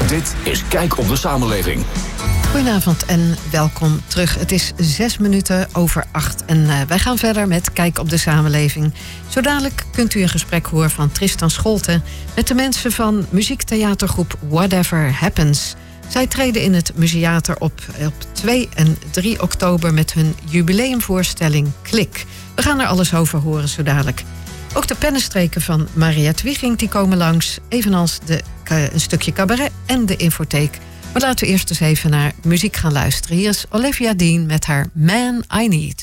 Dit is Kijk op de Samenleving. Goedenavond en welkom terug. Het is 8:06 en wij gaan verder met Kijk op de Samenleving. Zo dadelijk kunt u een gesprek horen van Tristan Scholten met de mensen van muziektheatergroep Whatever Happens. Zij treden in het Museater op 2 en 3 oktober met hun jubileumvoorstelling Klik. We gaan er alles over horen zo dadelijk. Ook de pennenstreken van Mariette Wieging die komen langs, evenals een stukje cabaret en de infotheek. Maar laten we eerst eens even naar muziek gaan luisteren. Hier is Olivia Dean met haar Man I Need.